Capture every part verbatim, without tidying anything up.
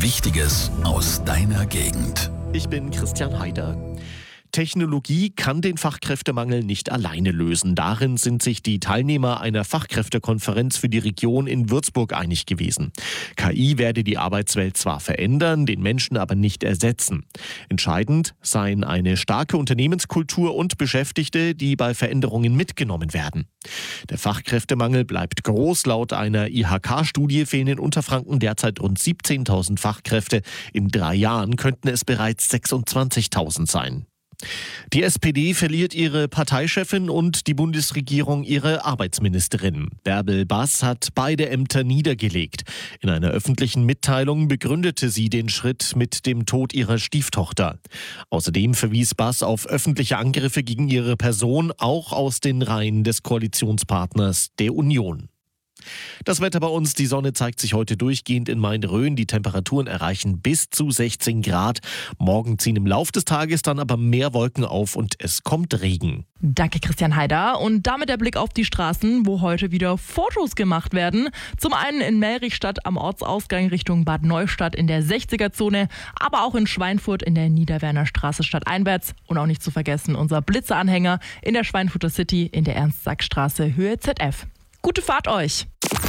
Wichtiges aus deiner Gegend. Ich bin Christian Haider. Technologie kann den Fachkräftemangel nicht alleine lösen. Darin sind sich die Teilnehmer einer Fachkräftekonferenz für die Region in Würzburg einig gewesen. K I werde die Arbeitswelt zwar verändern, den Menschen aber nicht ersetzen. Entscheidend seien eine starke Unternehmenskultur und Beschäftigte, die bei Veränderungen mitgenommen werden. Der Fachkräftemangel bleibt groß. Laut einer I H K-Studie fehlen in Unterfranken derzeit rund siebzehntausend Fachkräfte. In drei Jahren könnten es bereits sechsundzwanzigtausend sein. Die S P D verliert ihre Parteichefin und die Bundesregierung ihre Arbeitsministerin. Bärbel Bass hat beide Ämter niedergelegt. In einer öffentlichen Mitteilung begründete sie den Schritt mit dem Tod ihrer Stieftochter. Außerdem verwies Bass auf öffentliche Angriffe gegen ihre Person, auch aus den Reihen des Koalitionspartners der Union. Das Wetter bei uns, die Sonne zeigt sich heute durchgehend in Main-Rhön. Die Temperaturen erreichen bis zu sechzehn Grad. Morgen ziehen im Lauf des Tages dann aber mehr Wolken auf und es kommt Regen. Danke Christian Haider. Und damit der Blick auf die Straßen, wo heute wieder Fotos gemacht werden. Zum einen in Melrichstadt am Ortsausgang Richtung Bad Neustadt in der sechziger-Zone, aber auch in Schweinfurt in der Niederwerner Straße stadteinwärts. Und auch nicht zu vergessen unser Blitzeranhänger in der Schweinfurter City in der Ernst-Sack-Straße Höhe Z F. Gute Fahrt euch!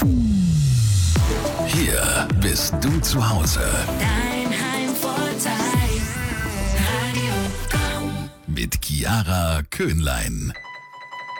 Hier bist du zu Hause. Dein Heimvorteil. Radio Komm. Mit Chiara Köhnlein.